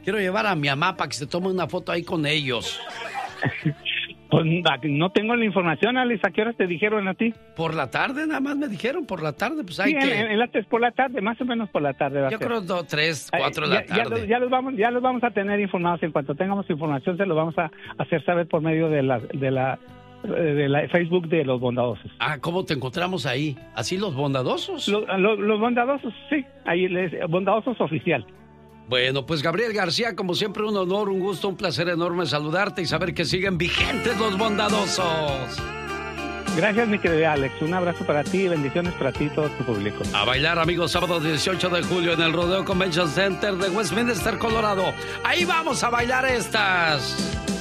Quiero llevar a mi mamá para que se tome una foto ahí con ellos. Pues no tengo la información, Alex. ¿A qué horas te dijeron a ti? Por la tarde, nada más me dijeron, por la tarde. Pues hay Sí, por la tarde, más o menos por la tarde. Yo creo 3, 4 de la tarde. Ya los vamos a tener informados. En cuanto tengamos información, se los vamos a hacer saber por medio de la Facebook de Los Bondadosos. Ah, ¿cómo te encontramos ahí? ¿Así Los Bondadosos? Los Bondadosos, sí. Ahí Bondadosos Oficial. Bueno, pues Gabriel García, como siempre, un honor, un gusto, un placer enorme saludarte y saber que siguen vigentes Los Bondadosos. Gracias, mi querido Alex. Un abrazo para ti y bendiciones para ti y todo tu público. A bailar, amigos, sábado 18 de julio en el Rodeo Convention Center de Westminster, Colorado. Ahí vamos a bailar estas.